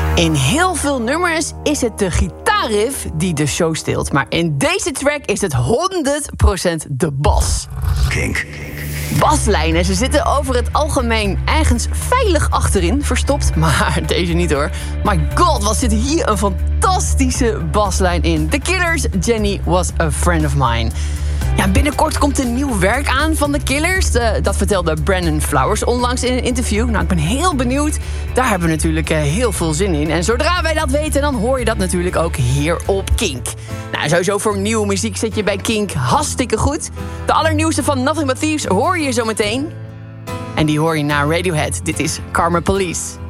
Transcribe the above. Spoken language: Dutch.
In heel veel nummers is het de gitaarriff die de show steelt. Maar in deze track is het 100% de bas. Kink. Baslijnen, ze zitten over het algemeen ergens veilig achterin verstopt. Maar deze niet hoor. My god, wat zit hier een fantastische baslijn in. The Killers, Jenny was a friend of mine. Ja, binnenkort komt een nieuw werk aan van The Killers. Dat vertelde Brandon Flowers onlangs in een interview. Nou, ik ben heel benieuwd. Daar hebben we natuurlijk heel veel zin in. En zodra wij dat weten, dan hoor je dat natuurlijk ook hier op Kink. Nou, sowieso voor nieuwe muziek zit je bij Kink hartstikke goed. De allernieuwste van Nothing But Thieves hoor je zo meteen. En die hoor je na Radiohead. Dit is Karma Police.